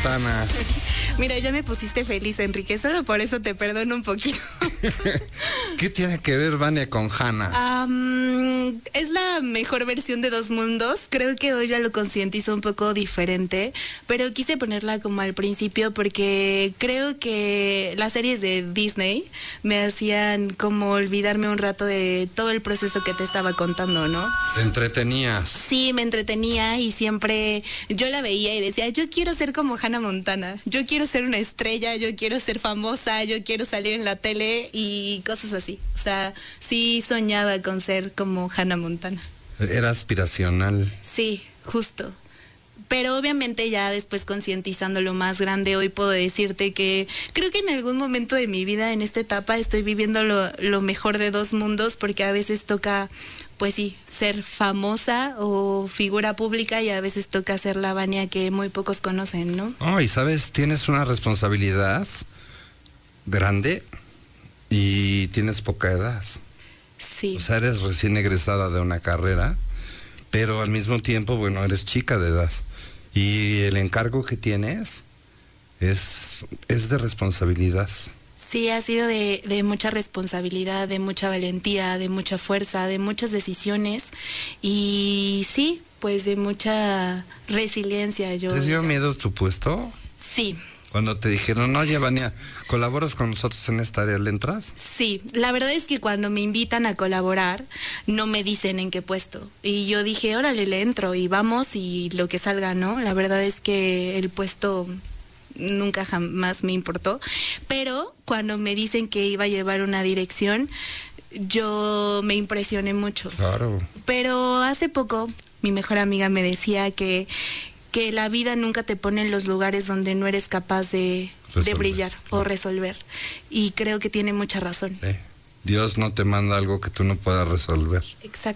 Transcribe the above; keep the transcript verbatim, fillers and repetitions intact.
Montana. Mira, ya me pusiste feliz, Enrique, solo por eso te perdono un poquito. ¿Qué tiene que ver Vania con Hannah? Um, es la mejor versión de Dos Mundos. Creo que hoy ya lo concientizo un poco diferente, pero quise ponerla como al principio porque creo que las series de Disney me hacían como olvidarme un rato de todo el proceso que te estaba contando, ¿no? Te entretenías. Sí, me entretenía y siempre yo la veía y decía, yo quiero ser como Hannah Montana, yo quiero ser una estrella, yo quiero ser famosa, yo quiero salir en la tele y cosas así. O sea, sí soñaba con ser como Hannah Montana. Era aspiracional. Sí, justo. Pero obviamente ya después concientizándolo más grande, hoy puedo decirte que creo que en algún momento de mi vida, en esta etapa, estoy viviendo lo, lo mejor de dos mundos, porque a veces toca, pues sí, ser famosa o figura pública y a veces toca ser la Vania que muy pocos conocen, ¿no? Oh, y sabes, tienes una responsabilidad grande y tienes poca edad. Sí. O sea, eres recién egresada de una carrera, pero al mismo tiempo, bueno, eres chica de edad. Y el encargo que tienes es, es de responsabilidad. Sí, ha sido de, de mucha responsabilidad, de mucha valentía, de mucha fuerza, de muchas decisiones y sí, pues de mucha resiliencia. Yo ¿Te dio ya... miedo tu puesto? Sí. Cuando te dijeron, oye, Vania, ¿colaboras con nosotros en esta área? ¿Le entras? Sí, la verdad es que cuando me invitan a colaborar, no me dicen en qué puesto. Y yo dije, órale, le entro y vamos y lo que salga, ¿no? La verdad es que el puesto nunca jamás me importó. Pero cuando me dicen que iba a llevar una dirección, yo me impresioné mucho. Claro. Pero hace poco, mi mejor amiga me decía que... que la vida nunca te pone en los lugares donde no eres capaz de, de brillar, claro, o resolver. Y creo que tiene mucha razón. Sí. Dios no te manda algo que tú no puedas resolver. Exacto.